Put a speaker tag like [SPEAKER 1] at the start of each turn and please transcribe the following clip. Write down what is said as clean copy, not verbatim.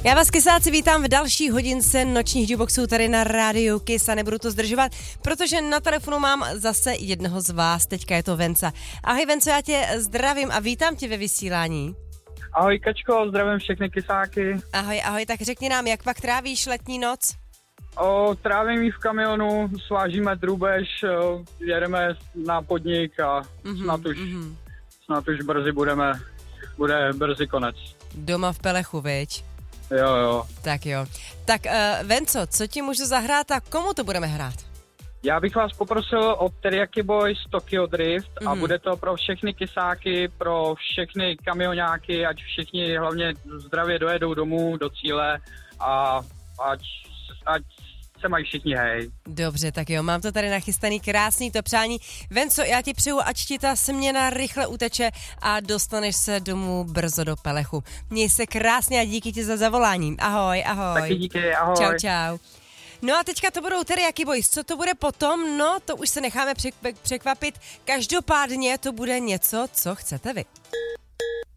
[SPEAKER 1] Já vás, Kysáci, vítám v další hodince nočních jukeboxů tady na rádiu Kiss a nebudu to zdržovat, protože na telefonu mám zase jednoho z vás, teďka je to Venca. Ahoj Venco, já tě zdravím a vítám tě ve vysílání.
[SPEAKER 2] Ahoj Kačko, zdravím všechny Kysáky.
[SPEAKER 1] Ahoj, tak řekni nám, jak pak trávíš letní noc?
[SPEAKER 2] Trávím ji v kamionu, svážíme drůbež, jedeme na podnik a snad už brzy bude brzy konec.
[SPEAKER 1] Doma v Pelechu, viď?
[SPEAKER 2] Jo.
[SPEAKER 1] Tak jo. Tak Venco, co ti můžu zahrát a komu to budeme hrát?
[SPEAKER 2] Já bych vás poprosil o Teriyaki Boys Tokyo Drift a bude to pro všechny Kysáky, pro všechny kamionáky, ať všichni hlavně zdravě dojedou domů do cíle a ať se mají všichni hej.
[SPEAKER 1] Dobře, tak jo, mám to tady nachystaný, krásný to přání. Venco, já ti přeju, ať ti ta směna rychle uteče a dostaneš se domů brzo do Pelechu. Měj se krásně a díky ti za zavolání. Ahoj.
[SPEAKER 2] Taky díky, ahoj.
[SPEAKER 1] Čau. No a teďka to budou Teriyaki Boys. Co to bude potom? No, to už se necháme překvapit. Každopádně to bude něco, co chcete vy.